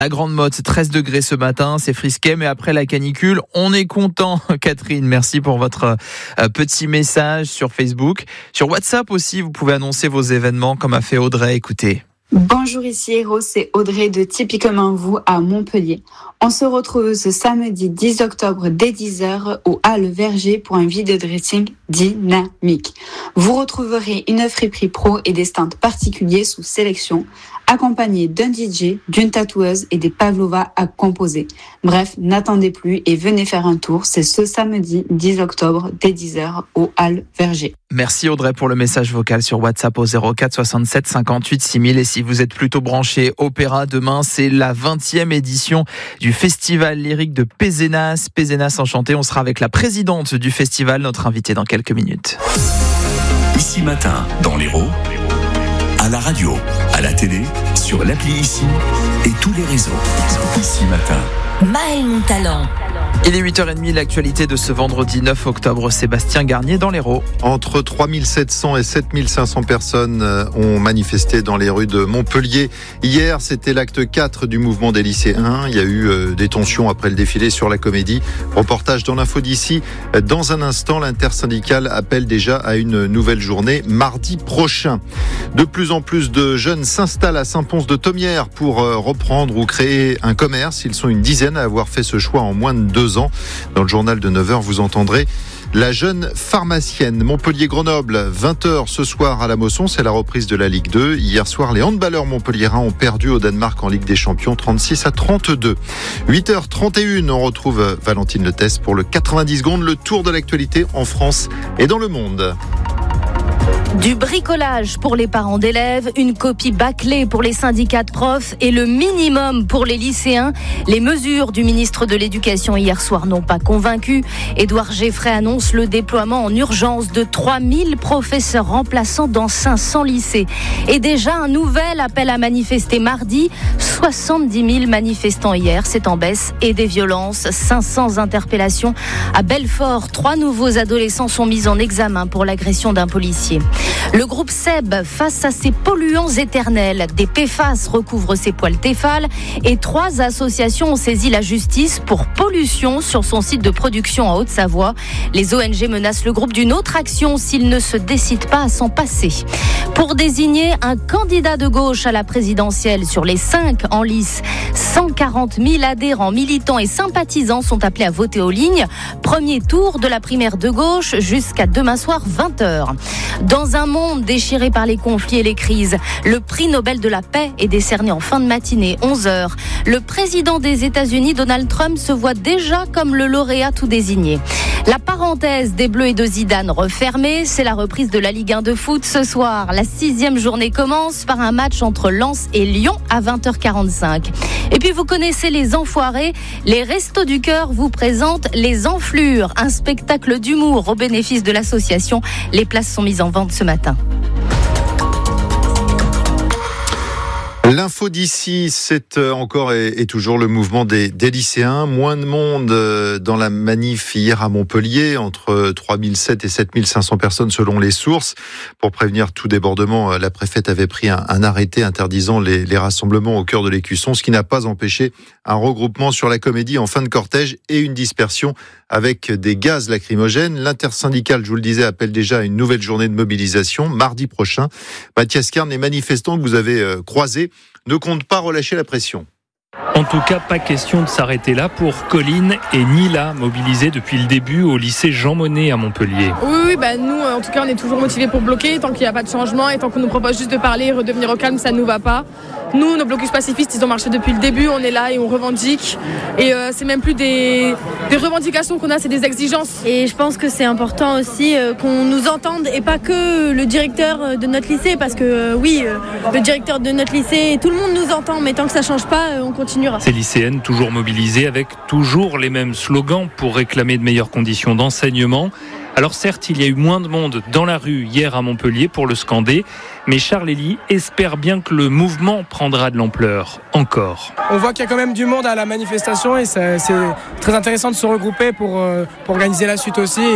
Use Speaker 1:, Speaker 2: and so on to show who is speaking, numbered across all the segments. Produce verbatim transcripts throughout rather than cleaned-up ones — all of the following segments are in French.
Speaker 1: La Grande Motte, treize degrés ce matin, c'est frisquet, mais après la canicule, on est content. Catherine, merci pour votre euh, petit message sur Facebook. Sur WhatsApp aussi, vous pouvez annoncer vos événements comme a fait Audrey. Écoutez.
Speaker 2: Bonjour, ici Héros, c'est Audrey de Typiquement Vous à Montpellier. On se retrouve ce samedi dix octobre dès dix heures au Halles Verger pour un vidéo dressing dynamique. Vous retrouverez une friperie pro et des stands particuliers sous sélection, accompagnés d'un D J, d'une tatoueuse et des pavlovas à composer. Bref, n'attendez plus et venez faire un tour. C'est ce samedi dix octobre dès dix heures au Halles Verger.
Speaker 1: Merci Audrey pour le message vocal sur WhatsApp au zéro quatre soixante-sept cinquante-huit six mille. Et si vous êtes plutôt branché opéra, demain c'est la vingtième édition du Festival lyrique de Pézenas. Pézenas Enchanté, on sera avec la présidente du festival, notre invitée dans quelques minutes.
Speaker 3: Ici Matin, dans l'Hérault, à la radio, à la télé, sur l'appli Ici et tous les réseaux. Ici Matin.
Speaker 4: Maël Montalent.
Speaker 1: Il est huit heures trente, l'actualité de ce vendredi neuf octobre, Sébastien Garnier dans l'Hérault.
Speaker 5: Entre trois mille sept cents et sept mille cinq cents personnes ont manifesté dans les rues de Montpellier. Hier, c'était l'acte quatre du mouvement des lycéens. Il y a eu des tensions après le défilé sur la Comédie. Reportage dans l'info d'ici. Dans un instant, l'intersyndicale appelle déjà à une nouvelle journée mardi prochain. De plus en plus de jeunes s'installent à Saint-Pons-de-Thomières pour reprendre ou créer un commerce. Ils sont une dizaine à avoir fait ce choix en moins de deux ans. Dans le journal de neuf heures, vous entendrez la jeune pharmacienne. Montpellier-Grenoble, vingt heures ce soir à la Mosson, c'est la reprise de la Ligue deux. Hier soir, les handballeurs montpelliérains ont perdu au Danemark en Ligue des Champions, trente-six à trente-deux. huit heures trente et une, on retrouve Valentine Letès pour le quatre-vingt-dix secondes, le tour de l'actualité en France et dans le monde.
Speaker 4: Du bricolage pour les parents d'élèves, une copie bâclée pour les syndicats de profs et le minimum pour les lycéens. Les mesures du ministre de l'Éducation hier soir n'ont pas convaincu. Édouard Geffray annonce le déploiement en urgence de trois mille professeurs remplaçants dans cinq cents lycées. Et déjà un nouvel appel à manifester mardi. soixante-dix mille manifestants hier, c'est en baisse. Et des violences, cinq cents interpellations. À Belfort, trois nouveaux adolescents sont mis en examen pour l'agression d'un policier. Le groupe Seb, face à ces polluants éternels, des P F A S recouvrent ses poils Tefal et trois associations ont saisi la justice pour pollution sur son site de production en Haute-Savoie. Les O N G menacent le groupe d'une autre action s'il ne se décide pas à s'en passer. Pour désigner un candidat de gauche à la présidentielle sur les cinq en lice, cent quarante mille adhérents, militants et sympathisants sont appelés à voter aux lignes. Premier tour de la primaire de gauche jusqu'à demain soir vingt heures. Dans un monde déchiré par les conflits et les crises, le prix Nobel de la paix est décerné en fin de matinée, onze heures. Le président des États-Unis, Donald Trump, se voit déjà comme le lauréat tout désigné. La parenthèse des Bleus et de Zidane refermée, c'est la reprise de la Ligue un de foot ce soir. La sixième journée commence par un match entre Lens et Lyon à vingt heures quarante-cinq. Et puis vous connaissez les enfoirés, les Restos du Cœur vous présentent les Enflures, un spectacle d'humour au bénéfice de l'association. Les places sont mises en vente ce matin.
Speaker 5: L'info d'ici, c'est encore et, et toujours le mouvement des, des lycéens. Moins de monde dans la manif hier à Montpellier, entre trois mille sept et sept mille cinq cents personnes selon les sources. Pour prévenir tout débordement, la préfète avait pris un, un arrêté interdisant les, les rassemblements au cœur de l'Écusson, ce qui n'a pas empêché un regroupement sur la Comédie en fin de cortège et une dispersion avec des gaz lacrymogènes. L'intersyndicale, je vous le disais, appelle déjà à une nouvelle journée de mobilisation mardi prochain. Mathias Kern, les manifestants que vous avez croisés ne comptent pas relâcher la pression.
Speaker 6: En tout cas, pas question de s'arrêter là pour Colline et Nila, mobilisés depuis le début au lycée Jean Monnet à Montpellier.
Speaker 7: Oui, oui bah nous, en tout cas, on est toujours motivés pour bloquer. Tant qu'il n'y a pas de changement et tant qu'on nous propose juste de parler et redevenir au calme, ça ne nous va pas. Nous, nos blocus pacifistes, ils ont marché depuis le début. On est là et on revendique. Et euh, c'est même plus des, des revendications qu'on a, c'est des exigences.
Speaker 8: Et je pense que c'est important aussi euh, qu'on nous entende et pas que le directeur de notre lycée. Parce que euh, oui, euh, le directeur de notre lycée, tout le monde nous entend. Mais tant que ça ne change pas, euh, on continuera.
Speaker 6: Ces lycéennes toujours mobilisées avec toujours les mêmes slogans pour réclamer de meilleures conditions d'enseignement. Alors certes, il y a eu moins de monde dans la rue hier à Montpellier pour le scander, mais Charles Elie espère bien que le mouvement prendra de l'ampleur encore.
Speaker 9: On voit qu'il y a quand même du monde à la manifestation et c'est, c'est très intéressant de se regrouper pour, pour organiser la suite aussi et,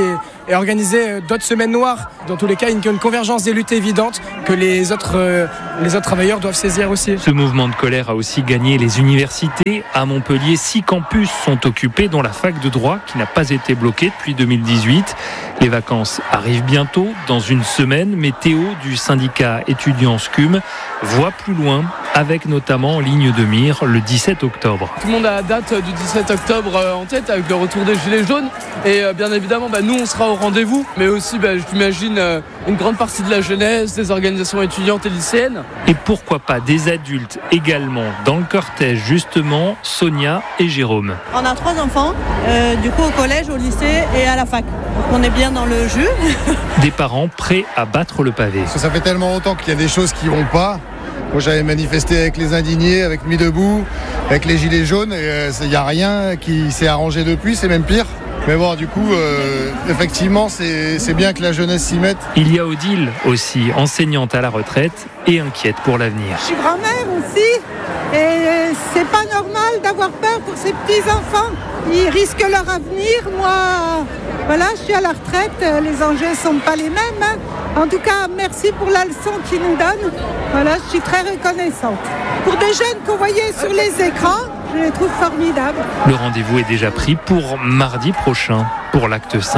Speaker 9: et organiser d'autres semaines noires. Dans tous les cas, une, une convergence des luttes évidente que les autres, euh, les autres travailleurs doivent saisir aussi.
Speaker 6: Ce mouvement de colère a aussi gagné les universités. À Montpellier, six campus sont occupés, dont la fac de droit qui n'a pas été bloquée depuis deux mille dix-huit. Les vacances arrivent bientôt, dans une semaine, mais Théo du syndicat étudiant S C U M voit plus loin, avec notamment en ligne de mire le dix-sept octobre.
Speaker 10: Tout le monde a la date du dix-sept octobre en tête avec le retour des Gilets jaunes et bien évidemment bah, nous on sera au rendez-vous, mais aussi bah, j'imagine une grande partie de la jeunesse, des organisations étudiantes et lycéennes.
Speaker 6: Et pourquoi pas des adultes également dans le cortège, justement Sonia et Jérôme.
Speaker 11: On a trois enfants, euh, du coup au collège, au lycée et à la fac. Donc on est bien dans le jus.
Speaker 6: Des parents prêts à battre le pavé.
Speaker 12: Parce que ça fait tellement longtemps qu'il y a des choses qui vont pas. Moi j'avais manifesté avec les indignés, avec Mis Debout, avec les Gilets jaunes, et il n'y a rien qui s'est arrangé depuis, c'est même pire. Mais bon, du coup, euh, effectivement, c'est, c'est bien que la jeunesse s'y mette.
Speaker 6: Il y a Odile aussi, enseignante à la retraite et inquiète pour l'avenir.
Speaker 13: Je suis grand-mère aussi, et c'est pas normal d'avoir peur pour ces petits-enfants. Ils risquent leur avenir. Moi, voilà, je suis à la retraite, les enjeux ne sont pas les mêmes. Hein. En tout cas, merci pour la leçon qu'ils nous donnent. Voilà, je suis très reconnaissante. Pour des jeunes qu'on voyait sur les écrans, je les trouve formidables.
Speaker 6: Le rendez-vous est déjà pris pour mardi prochain, pour l'acte cinq.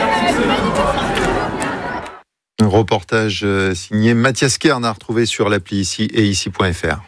Speaker 5: Un reportage signé Mathias Kern à retrouver sur l'appli ici et ici point f r.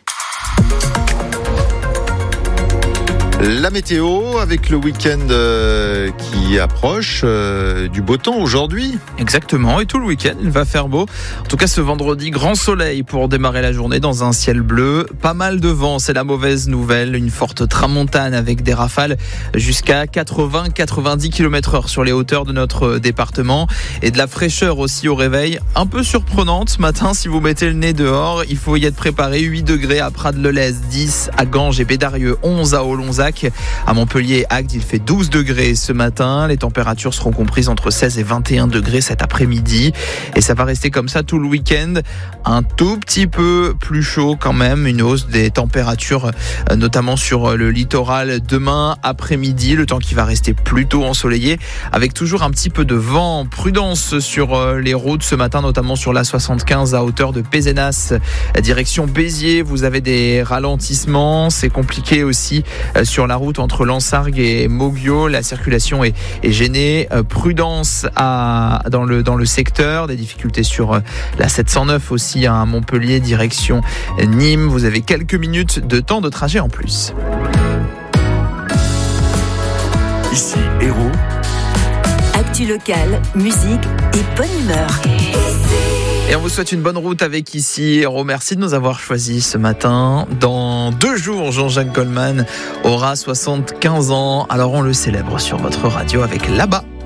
Speaker 5: La météo avec le week-end euh, qui approche, euh, du beau temps aujourd'hui.
Speaker 1: Exactement, et tout le week-end il va faire beau. En tout cas ce vendredi, grand soleil pour démarrer la journée dans un ciel bleu. Pas mal de vent, c'est la mauvaise nouvelle. Une forte tramontane avec des rafales jusqu'à quatre-vingts à quatre-vingt-dix kilomètres heure sur les hauteurs de notre département. Et de la fraîcheur aussi au réveil, un peu surprenante ce matin. Si vous mettez le nez dehors, il faut y être préparé. huit degrés à Prades-le-Lez, dix à Ganges et Bédarieux, onze à Olonzac. À Montpellier et Agde, il fait douze degrés ce matin. Les températures seront comprises entre seize et vingt et un degrés cet après-midi. Et ça va rester comme ça tout le week-end. Un tout petit peu plus chaud quand même. Une hausse des températures, notamment sur le littoral demain après-midi. Le temps qui va rester plutôt ensoleillé avec toujours un petit peu de vent. Prudence sur les routes ce matin, notamment sur l'A soixante-quinze à hauteur de Pézenas, direction Béziers. Vous avez des ralentissements. C'est compliqué aussi sur la route entre Lansargues et Moguio. La circulation est, est gênée. Euh, prudence à, dans, le, dans le secteur. Des difficultés sur euh, la sept cent neuf aussi à Montpellier, direction Nîmes. Vous avez quelques minutes de temps de trajet en plus.
Speaker 3: Ici, Héros.
Speaker 14: Actu locale, musique et bonne humeur.
Speaker 1: Et on vous souhaite une bonne route avec ici Héros. Merci de nous avoir choisis ce matin. Dans deux jours, Jean-Jacques Goldman aura soixante-quinze ans. Alors on le célèbre sur votre radio avec Là-bas.